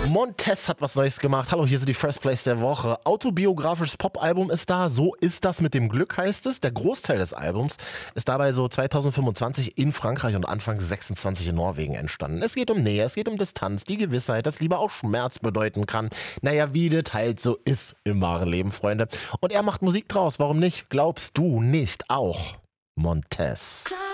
Montez hat was Neues gemacht. Hallo, hier sind die First Place der Woche. Autobiografisches Pop-Album ist da. So ist das mit dem Glück, heißt es. Der Großteil des Albums ist dabei so 2025 in Frankreich und Anfang 26 in Norwegen entstanden. Es geht um Nähe, es geht um Distanz, die Gewissheit, dass Liebe auch Schmerz bedeuten kann. Naja, wie das halt so ist im wahren Leben, Freunde. Und er macht Musik draus. Warum nicht? Glaubst du nicht auch? Montez.